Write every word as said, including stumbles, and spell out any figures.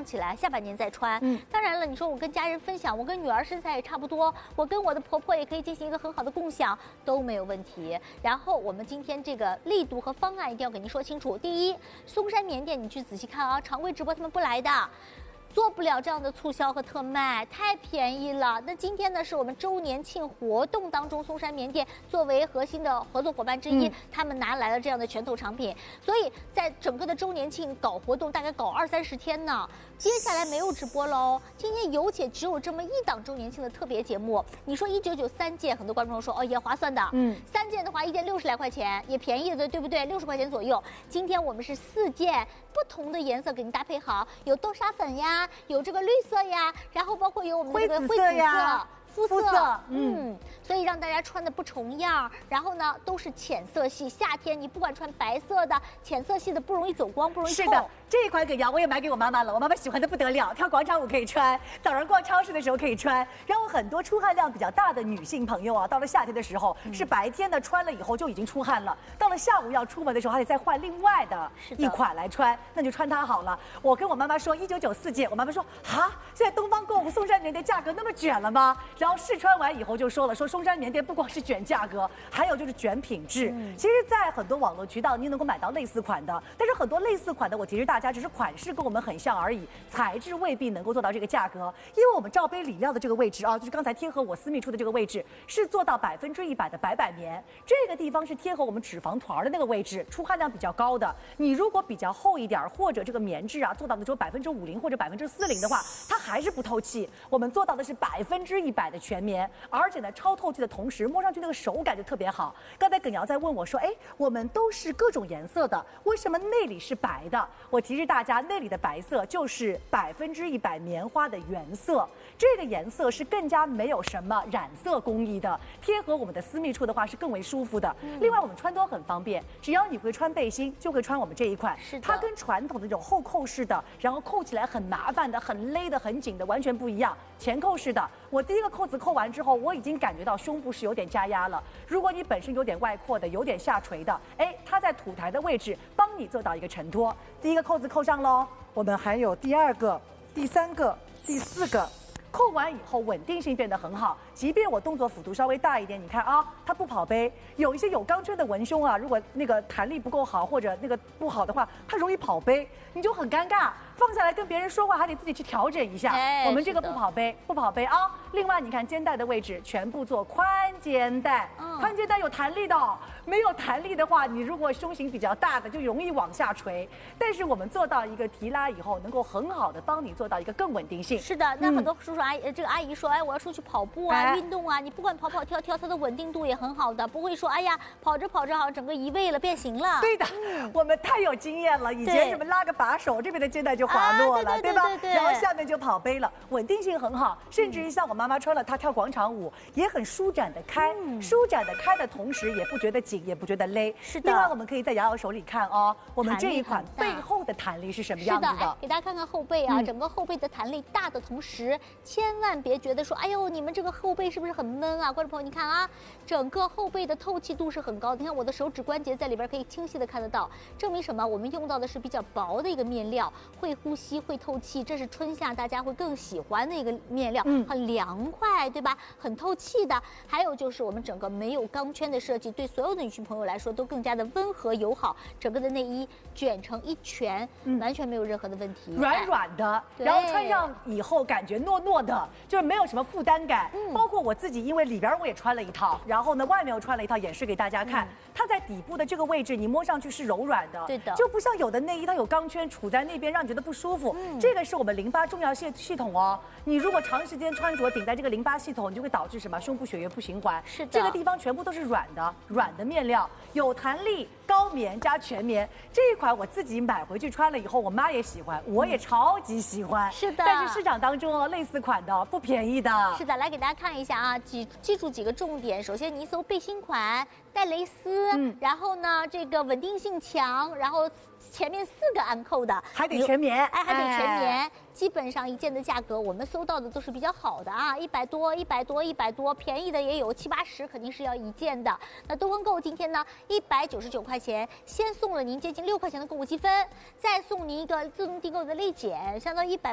放起来，下半年再穿。 嗯， 当然了，你说我跟家人分享，我跟女儿身材也差不多，我跟我的婆婆也可以进行一个很好的共享，都没有问题。然后我们今天这个力度和方案一定要给您说清楚。第一，松山棉店你去仔细看啊，常规直播他们不来的。做不了这样的促销和特卖，太便宜了。那今天呢，是我们周年庆活动当中，松山棉店作为核心的合作伙伴之一，嗯、他们拿来了这样的拳头产品。所以在整个的周年庆搞活动，大概搞二三十天呢。接下来没有直播喽，今天有且只有这么一档周年庆的特别节目。你说一九九三件，很多观众说哦也划算的，嗯，三件的话一件六十来块钱，也便宜的，对不对？六十块钱左右。今天我们是四件不同的颜色给您搭配好，有豆沙粉呀。有这个绿色呀，然后包括有我们这个灰紫色呀。肤色，肤色嗯，嗯，所以让大家穿的不重样，然后呢都是浅色系，夏天你不管穿白色的、浅色系的，不容易走光，不容易透。 是的，这一款梗瑶我也买给我妈妈了，我妈妈喜欢的不得了，跳广场舞可以穿，早上逛超市的时候可以穿。然后很多出汗量比较大的女性朋友啊，到了夏天的时候，嗯、是白天呢穿了以后就已经出汗了，到了下午要出门的时候还得再换另外的一款来穿，那就穿它好了。我跟我妈妈说一九九四件，我妈妈说啊，现在东方购物松山棉店价格那么卷了吗？然后试穿完以后就说了，说松山棉店不光是卷价格，还有就是卷品质。嗯、其实，在很多网络渠道，你能够买到类似款的，但是很多类似款的，我提示大家，只是款式跟我们很像而已，材质未必能够做到这个价格。因为我们罩杯里料的这个位置啊，就是刚才贴合我私密处的这个位置，是做到百分之一百的白板棉，这个地方是贴合我们脂肪团的那个位置，出汗量比较高的。你如果比较厚一点，或者这个棉质啊做到的只有百分之五零或者百分之四零的话，它还是不透气。我们做到的是百分之一百的全棉。而且呢，超透气的同时，摸上去那个手感就特别好。刚才耿瑶在问我说：“哎，我们都是各种颜色的，为什么内里是白的？”我提示大家，内里的白色就是百分之一百棉花的原色，这个颜色是更加没有什么染色工艺的，贴合我们的私密处的话是更为舒服的。嗯、另外，我们穿脱很方便，只要你会穿背心，就会穿我们这一款。 是的， 它跟传统的这种后扣式的，然后扣起来很麻烦的、很勒得很紧的，完全不一样。前扣式的，我第一个扣子扣完之后，我已经感觉到胸部是有点加压了。如果你本身有点外扩的，有点下垂的，哎，它在土台的位置帮你做到一个承托。第一个扣子扣上喽，我们还有第二个、第三个、第四个。扣完以后稳定性变得很好，即便我动作幅度稍微大一点，你看啊，它不跑杯。有一些有钢圈的文胸啊，如果那个弹力不够好或者那个不好的话，它容易跑杯，你就很尴尬。放下来跟别人说话还得自己去调整一下。哎、我们这个不跑杯，不跑杯啊。另外你看肩带的位置全部做宽肩带，嗯、宽肩带有弹力的，没有弹力的话，你如果胸型比较大的就容易往下垂。但是我们做到一个提拉以后，能够很好的帮你做到一个更稳定性。 是的，那很多叔叔阿姨、嗯、这个阿姨说，哎，我要出去跑步啊，哎、运动啊，你不管跑跑跳跳，它的稳定度也很好的，不会说，哎呀，跑着跑着好像整个移位了，变形了。 对的，嗯、我们太有经验了，以前什么拉个把手，这边的肩带就滑落了，啊、对, 对, 对, 对吧？对对对，然后下面就跑杯了，稳定性很好，甚至于像我妈妈穿了它跳广场舞，也很舒展的开，嗯、舒展的开的同时也不觉得紧，也不觉得勒。 是的。 另外我们可以在瑶瑶手里看哦，我们这一款背后的弹力是什么样子的？ 是的，哎，给大家看看后背啊，嗯、整个后背的弹力大的同时，千万别觉得说，哎呦，你们这个后背是不是很闷啊？观众朋友，你看啊，整个后背的透气度是很高的。你看我的手指关节在里边可以清晰的看得到，证明什么？我们用到的是比较薄的一个面料，会呼吸，会透气，这是春夏大家会更喜欢的一个面料，嗯、很凉快，对吧？很透气的。还有就是我们整个没有钢圈的设计，对所有的女性朋友来说都更加的温和友好。整个的内衣卷成一圈，嗯、完全没有任何的问题， 软软的，然后穿上以后感觉糯糯的，就是没有什么负担感。嗯、包括我自己，因为里边我也穿了一套，然后呢外面我穿了一套，演示给大家看。嗯、它在底部的这个位置，你摸上去是柔软的， 对的， 就不像有的内衣它有钢圈杵在那边，让你觉得不舒服。嗯、这个是我们淋巴重要系系统哦。你如果长时间穿着顶在这个淋巴系统，你就会导致什么？胸部血液不循环。 是的， 这个地方全部都是软的，软的面料，有弹力。高棉加全棉这一款我自己买回去穿了以后，我妈也喜欢，我也超级喜欢。 是的， 但是市场当中哦，类似款的不便宜的。 是的，来给大家看一下啊，记记住几个重点。首先，你搜背心款，带蕾丝，嗯，然后呢，这个稳定性强，然后前面四个安扣的， 还得全棉， 哎，还得全棉。哎基本上一件的价格，我们搜到的都是比较好的啊，一百多、一百多、一百多，便宜的也有七八十，肯定是要一件的。那东方购今天呢，一百九十九块钱，先送了您接近六块钱的购物积分，再送您一个自动订购的立减，相当于一百。